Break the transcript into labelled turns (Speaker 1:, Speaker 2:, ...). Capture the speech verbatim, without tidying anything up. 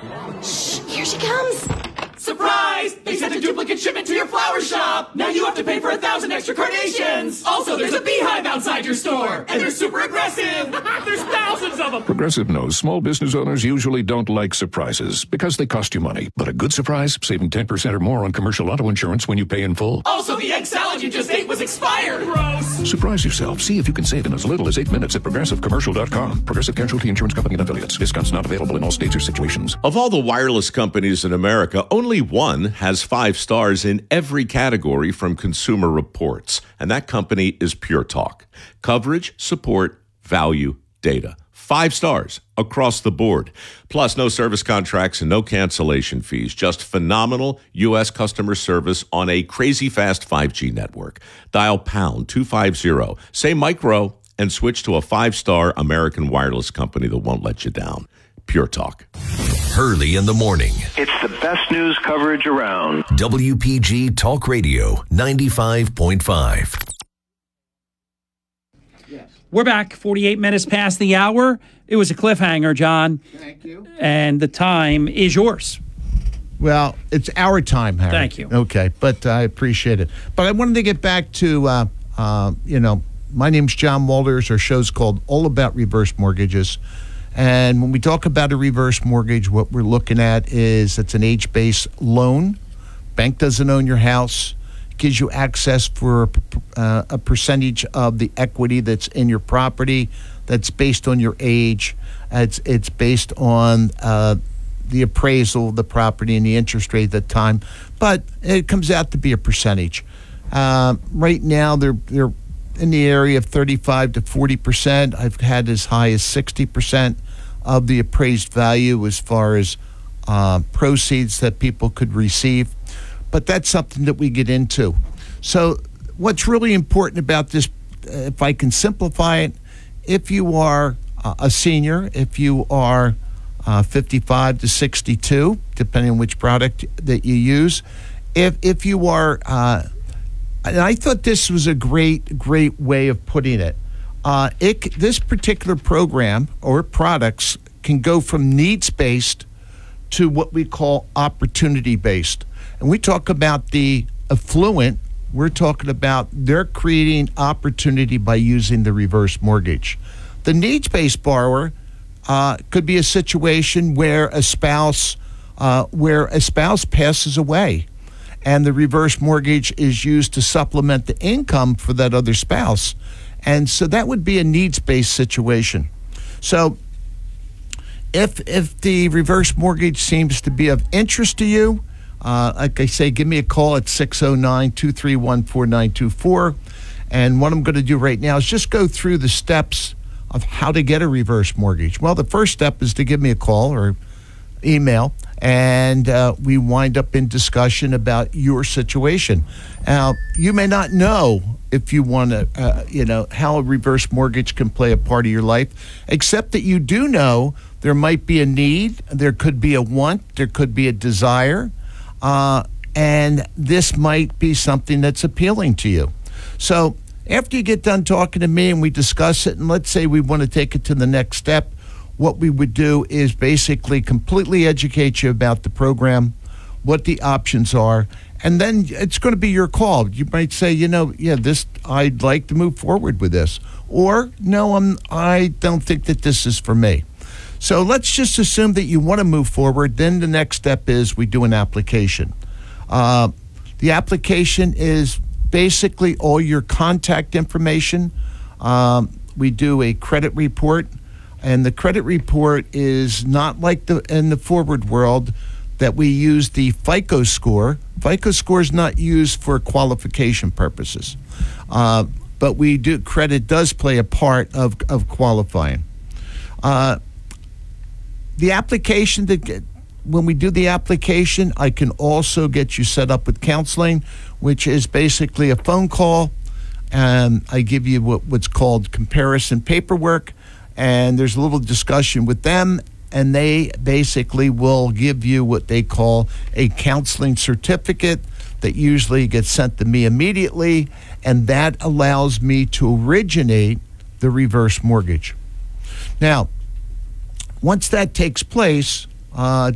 Speaker 1: Shh, here she comes.
Speaker 2: Surprise! They sent a duplicate shipment to your flower shop! Now you have to pay for a thousand extra carnations! Also, there's a beehive outside your store! And they're super aggressive! There's thousands of them!
Speaker 3: Progressive knows small business owners usually don't like surprises because they cost you money. But a good surprise, saving ten percent or more on commercial auto insurance when you pay in full.
Speaker 2: Also, the egg salad you just ate was expired! Gross!
Speaker 3: Surprise yourself. See if you can save in as little as eight minutes at progressive commercial dot com. Progressive Casualty Insurance Company and affiliates. Discounts not available in all states or situations.
Speaker 4: Of all the wireless companies in America, only one has five stars in every category from Consumer Reports, and that company is Pure Talk. Coverage, support, value, data. Five stars across the board. Plus, no service contracts and no cancellation fees. Just phenomenal U S customer service on a crazy fast five G network. Dial pound two fifty, say micro, and switch to a five-star American wireless company that won't let you down. Pure Talk.
Speaker 5: Hurley in the morning.
Speaker 6: It's the best news coverage around.
Speaker 5: W P G Talk Radio ninety-five point five.
Speaker 7: We're back, forty-eight minutes past the hour. It was a cliffhanger, John.
Speaker 8: Thank you.
Speaker 7: And the time is yours.
Speaker 8: Well, it's our time, Harry.
Speaker 7: Thank you.
Speaker 8: Okay, but I appreciate it. But I wanted to get back to, uh, uh, you know, my name's John Walters. Our show's called All About Reverse Mortgages. And when we talk about a reverse mortgage, what we're looking at is it's an age-based loan. Bank doesn't own your house. It gives you access for uh, a percentage of the equity that's in your property. That's based on your age. It's it's based on uh, the appraisal of the property and the interest rate at the time. But it comes out to be a percentage. Uh, right now, they're they're in the area of thirty-five to forty percent. I've had as high as sixty percent of the appraised value as far as uh, proceeds that people could receive. But that's something that we get into. So what's really important about this, if I can simplify it, if you are uh, a senior, if you are uh, fifty-five to sixty-two, depending on which product that you use, if if you are, uh, and I thought this was a great, great way of putting it. Uh, it this particular program or products can go from needs-based to what we call opportunity-based. And we talk about the affluent, we're talking about they're creating opportunity by using the reverse mortgage. The needs-based borrower uh, could be a situation where a spouse, uh, where a spouse passes away, and the reverse mortgage is used to supplement the income for that other spouse. And so that would be a needs-based situation. So if if the reverse mortgage seems to be of interest to you, uh, like I say, give me a call at six oh nine, two three one, four nine two four. And what I'm going to do right now is just go through the steps of how to get a reverse mortgage. Well, the first step is to give me a call or email, and uh, we wind up in discussion about your situation. Now, you may not know if you want to, uh, you know, how a reverse mortgage can play a part of your life, except that you do know there might be a need, there could be a want, there could be a desire, uh, and this might be something that's appealing to you. So after you get done talking to me and we discuss it, and let's say we want to take it to the next step, what we would do is basically completely educate you about the program, what the options are, and then it's going to be your call. You might say, you know, yeah, this I'd like to move forward with this, or no, I'm I don't think that this is for me. So let's just assume that you want to move forward. Then the next step is we do an application. Uh, the application is basically all your contact information. Um, we do a credit report. And the credit report is not like the in the forward world that we use the FICO score. FICO score is not used for qualification purposes, uh, but we do credit does play a part of of qualifying. Uh, the application that get, when we do the application, I can also get you set up with counseling, which is basically a phone call, and I give you what, what's called comparison paperwork. And there's a little discussion with them, and they basically will give you what they call a counseling certificate that usually gets sent to me immediately, and that allows me to originate the reverse mortgage. Now, once that takes place, uh,